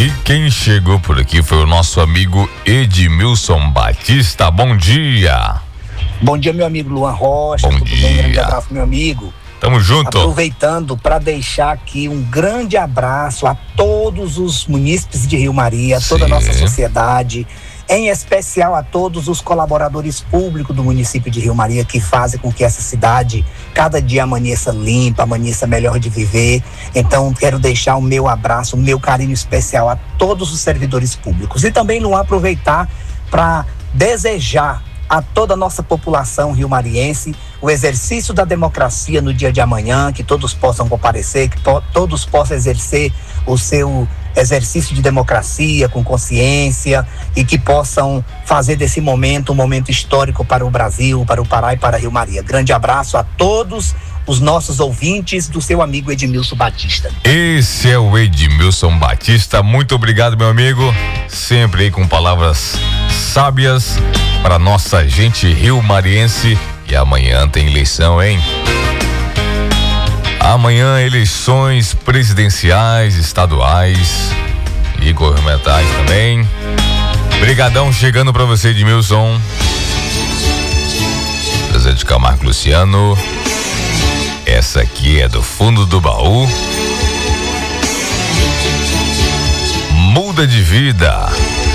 E quem chegou por aqui foi o nosso amigo Edmilson Batista. Bom dia. Bom dia, meu amigo Luan Rocha. Bom Tudo dia. bem? Grande abraço, meu amigo. Tamo junto. Aproveitando para deixar aqui um grande abraço a todos os munícipes de Rio Maria, toda a nossa sociedade, em especial a todos os colaboradores públicos do município de Rio Maria que fazem com que essa cidade cada dia amanheça limpa, amanheça melhor de viver. Então quero deixar o meu abraço, o meu carinho especial a todos os servidores públicos. E também, Luan, aproveitar para desejar a toda a nossa população riomariense o exercício da democracia no dia de amanhã, que todos possam comparecer, que todos possam exercer o seu exercício de democracia com consciência e que possam fazer desse momento um momento histórico para o Brasil, para o Pará e para Rio Maria. Grande abraço a todos os nossos ouvintes do seu amigo Edmilson Batista. Esse é o Edmilson Batista. Muito obrigado, meu amigo. Sempre aí com palavras sábias para nossa gente riomariense. E amanhã tem eleição, hein? Amanhã eleições presidenciais, estaduais e governamentais também. Brigadão chegando para você, Edmilson. José de Camargo Luciano. Essa aqui é do fundo do baú. Muda de vida.